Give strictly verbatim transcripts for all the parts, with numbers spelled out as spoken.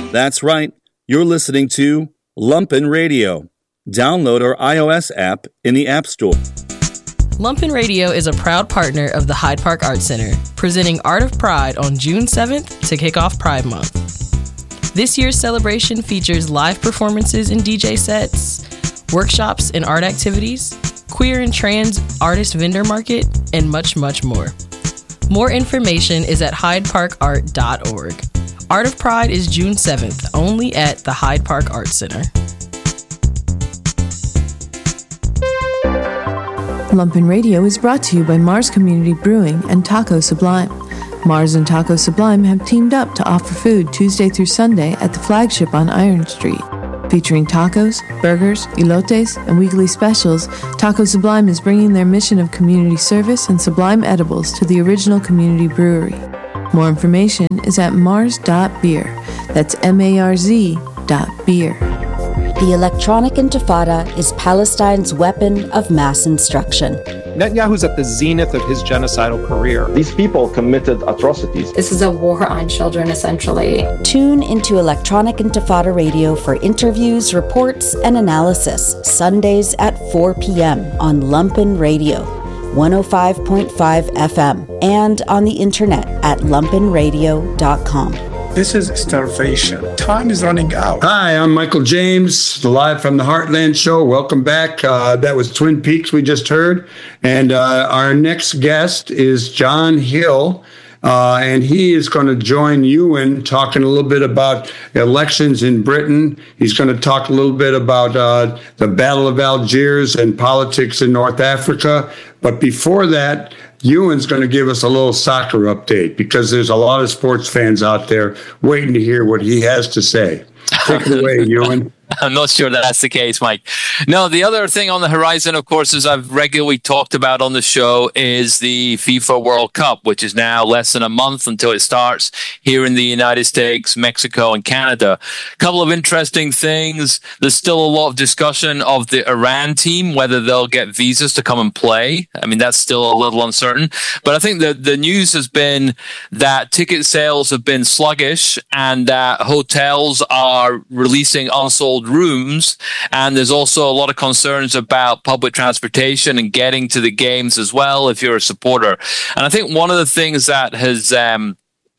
That's right. You're listening to Lumpen Radio. Download our iOS app in the App Store. Lumpen Radio is a proud partner of the Hyde Park Art Center, presenting Art of Pride on June seventh to kick off Pride Month. This year's celebration features live performances and D J sets, workshops and art activities, queer and trans artist vendor market, and much, much more. More information is at hyde park art dot org. Art of Pride is June seventh, only at the Hyde Park Art Center. Lumpen Radio is brought to you by Mars Community Brewing and Taco Sublime. Mars and Taco Sublime have teamed up to offer food Tuesday through Sunday at the flagship on Iron Street. Featuring tacos, burgers, elotes, and weekly specials, Taco Sublime is bringing their mission of community service and sublime edibles to the original community brewery. More information is at mars dot beer. That's M A R Z dot beer. The electronic intifada is Palestine's weapon of mass instruction. Netanyahu's at the zenith of his genocidal career. These people committed atrocities. This is a war on children, essentially. Tune into Electronic Intifada Radio for interviews, reports, and analysis, Sundays at four p.m. on Lumpen Radio, one oh five point five F M, and on the internet at lumpen radio dot com. This is starvation. Time is running out. Hi, I'm Michael James, live from the Heartland Show. Welcome back. Uh, that was Twin Peaks we just heard. And uh, our next guest is John Hill. Uh, and he is going to join Ewan talking a little bit about elections in Britain. He's going to talk a little bit about uh, the Battle of Algiers and politics in North Africa. But before that, Ewan's going to give us a little soccer update because there's a lot of sports fans out there waiting to hear what he has to say. Take it away, Ewan. I'm not sure that's the case, Mike. No, the other thing on the horizon, of course, as I've regularly talked about on the show, is the FIFA World Cup, which is now less than a month until it starts here in the United States, Mexico, and Canada. A couple of interesting things. There's still a lot of discussion of the Iran team, whether they'll get visas to come and play. I mean, that's still a little uncertain. But I think the, the news has been that ticket sales have been sluggish and that hotels are releasing unsold rooms, and there's also a lot of concerns about public transportation and getting to the games as well if you're a supporter. And I think one of the things that has um,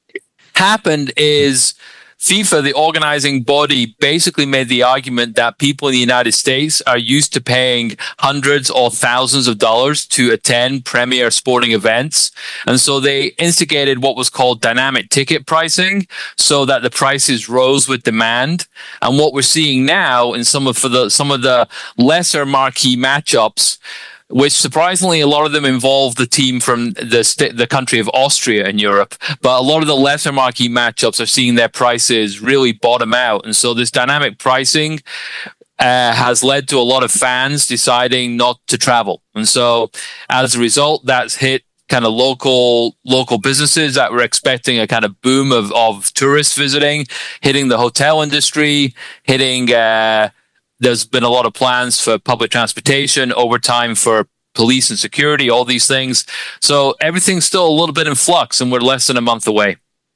happened is FIFA, the organizing body, basically made the argument that people in the United States are used to paying hundreds or thousands of dollars to attend premier sporting events. And so they instigated what was called dynamic ticket pricing so that the prices rose with demand. And what we're seeing now in some of for the some of the lesser marquee matchups, which surprisingly, a lot of them involve the team from the st- the country of Austria in Europe. But a lot of the lesser marquee matchups are seeing their prices really bottom out. And so this dynamic pricing uh, has led to a lot of fans deciding not to travel. And so as a result, that's hit kind of local local businesses that were expecting a kind of boom of, of tourists visiting, hitting the hotel industry, hitting... Uh, There's been a lot of plans for public transportation, overtime for police and security, all these things. So everything's still a little bit in flux, and we're less than a month away.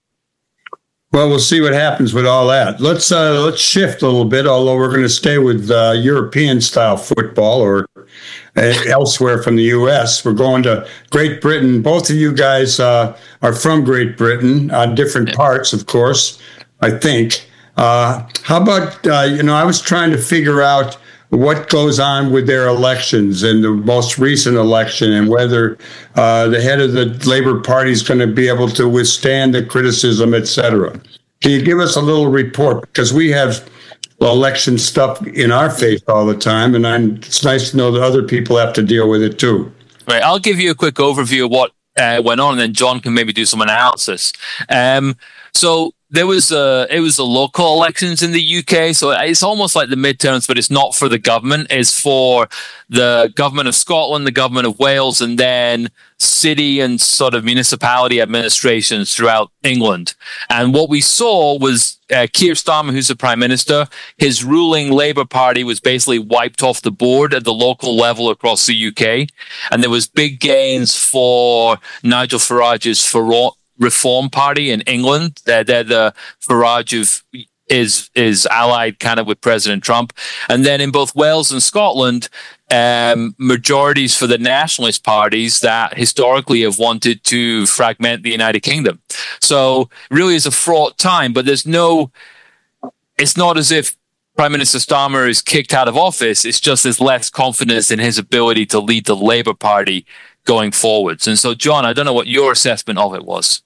Well, we'll see what happens with all that. Let's uh, let's shift a little bit, although we're going to stay with uh, European-style football or uh, elsewhere from the U S. We're going to Great Britain. Both of you guys uh, are from Great Britain, on different parts, of course, I think. Uh, how about, uh, you know, I was trying to figure out what goes on with their elections and the most recent election and whether uh, the head of the Labour Party is going to be able to withstand the criticism, et cetera. Can you give us a little report? Because we have election stuff in our face all the time, and I'm, it's nice to know that other people have to deal with it too. Right. I'll give you a quick overview of what uh, went on, and then John can maybe do some analysis. Um, so There was uh, it was the local elections in the U K, so it's almost like the midterms, but it's not for the government. It's for the government of Scotland, the government of Wales, and then city and sort of municipality administrations throughout England. And what we saw was uh, Keir Starmer, who's the prime minister, his ruling Labour Party was basically wiped off the board at the local level across the U K, and there was big gains for Nigel Farage's for Reform Party in England. They're, they're the Farage of is is allied kind of with President Trump. And then in both Wales and Scotland, um, majorities for the nationalist parties that historically have wanted to fragment the United Kingdom. So really is a fraught time, but there's no, it's not as if Prime Minister Starmer is kicked out of office. It's just there's less confidence in his ability to lead the Labour Party going forwards. And so, John, I don't know what your assessment of it was.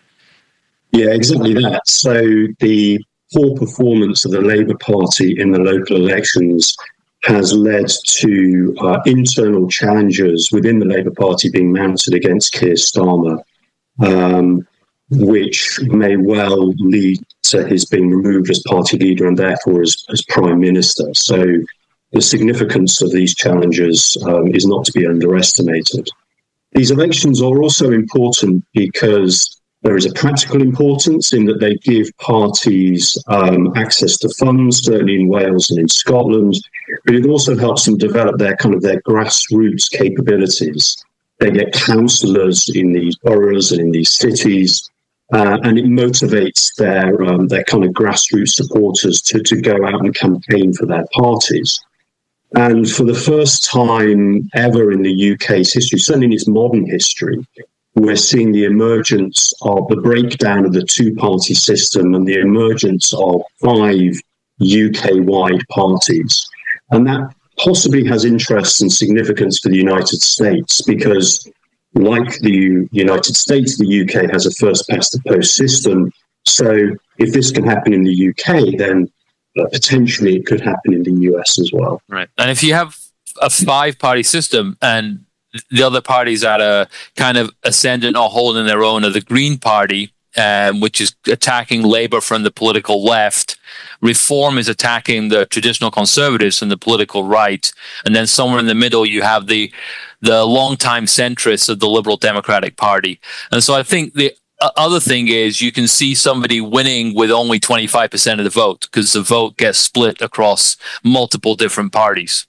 Yeah, exactly that. So the poor performance of the Labour Party in the local elections has led to uh, internal challenges within the Labour Party being mounted against Keir Starmer, um, which may well lead to his being removed as party leader and therefore as, as Prime Minister. So the significance of these challenges um, is not to be underestimated. These elections are also important because there is a practical importance in that they give parties um, access to funds, certainly in Wales and in Scotland, but it also helps them develop their kind of their grassroots capabilities. They get councillors in these boroughs and in these cities, uh, and it motivates their um, their kind of grassroots supporters to, to go out and campaign for their parties. And for the first time ever in the U K's history, certainly in its modern history, we're seeing the emergence of the breakdown of the two-party system and the emergence of five U K-wide parties. And that possibly has interest and significance for the United States because, like the United States, the U K has a first-past-the-post system. So if this can happen in the U K, then uh, potentially it could happen in the U S as well. Right. And if you have a five-party system and the other parties at a kind of ascendant or holding their own are the Green Party, um, which is attacking Labour from the political left. Reform is attacking the traditional Conservatives from the political right. And then somewhere in the middle, you have the the longtime centrists of the Liberal Democratic Party. And so I think the other thing is you can see somebody winning with only twenty-five percent of the vote because the vote gets split across multiple different parties.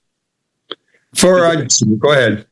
For uh, Go ahead.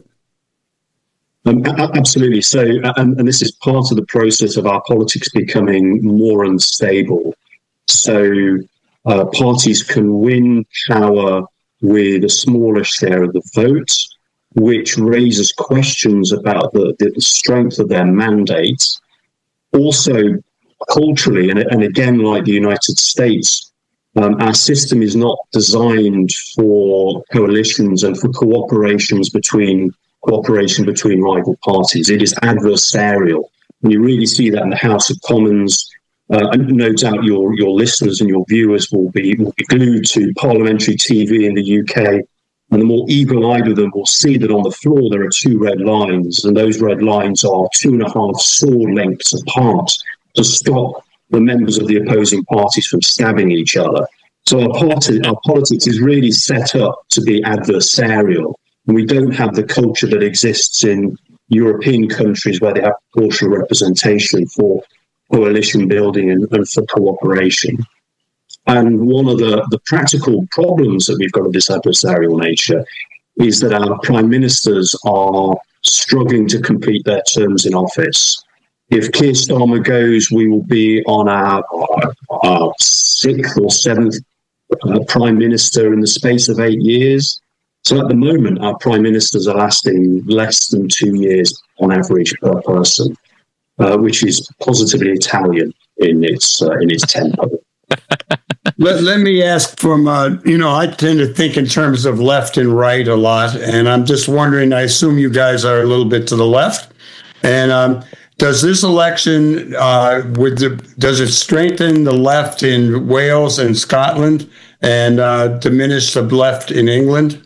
Um, absolutely. So, and, and this is part of the process of our politics becoming more unstable. So, uh, parties can win power with a smaller share of the vote, which raises questions about the, the strength of their mandate. Also, culturally, and, and again, like the United States, um, our system is not designed for coalitions and for cooperations between cooperation between rival parties. It is adversarial. And you really see that in the House of Commons. Uh, and no doubt your your listeners and your viewers will be, will be glued to parliamentary T V in the U K. And the more eagle-eyed of them will see that on the floor there are two red lines. And those red lines are two and a half sword lengths apart to stop the members of the opposing parties from stabbing each other. So our, party, our politics is really set up to be adversarial. And we don't have the culture that exists in European countries where they have proportional representation for coalition building and, and for cooperation. And one of the, the practical problems that we've got of this adversarial nature is that our prime ministers are struggling to complete their terms in office. If Keir Starmer goes, we will be on our, our sixth or seventh uh, prime minister in the space of eight years. So at the moment, our prime ministers are lasting less than two years on average per person, uh, which is positively Italian in its uh, in its tempo. Let, let me ask from, uh, you know, I tend to think in terms of left and right a lot, and I'm just wondering, I assume you guys are a little bit to the left, and um, does this election, uh, with the, does it strengthen the left in Wales and Scotland and uh, diminish the left in England?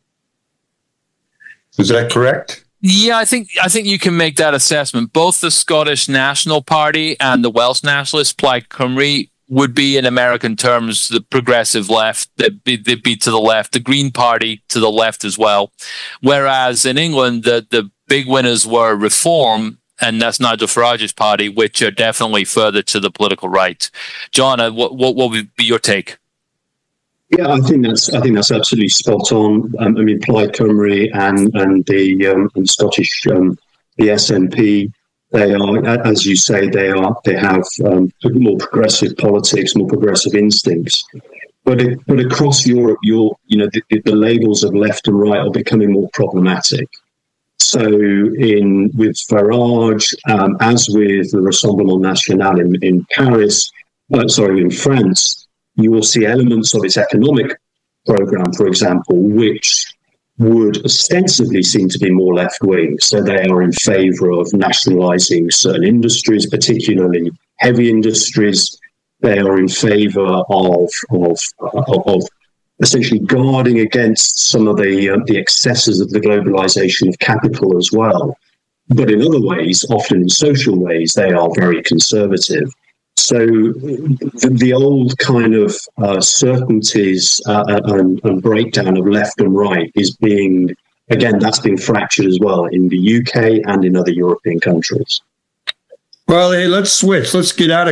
Is that correct? Yeah, I think I think you can make that assessment. Both the Scottish National Party and the Welsh Nationalist, Plaid Cymru, would be in American terms the progressive left. They'd be, they'd be to the left. The Green Party to the left as well. Whereas in England, the, the big winners were Reform, and that's Nigel Farage's party, which are definitely further to the political right. John, what what, what would be your take? Yeah, I think that's I think that's absolutely spot on. Um, I mean, Plaid Cymru and and the um, and Scottish um, the S N P They are, as you say, they are. They have um, more progressive politics, more progressive instincts. But it, but across Europe, you're, you know, the, the labels of left and right are becoming more problematic. So, in with Farage, um, as with the Rassemblement National in, in Paris, uh, sorry, in France, you will see elements of its economic program, for example, which would ostensibly seem to be more left-wing. So they are in favour of nationalising certain industries, particularly heavy industries. They are in favour of, of, of essentially guarding against some of the, uh, the excesses of the globalisation of capital as well. But in other ways, often in social ways, they are very conservative. So the, the old kind of uh, certainties uh, and, and breakdown of left and right is being, again, that's being fractured as well in the U K and in other European countries. Well, hey, let's switch. Let's get out of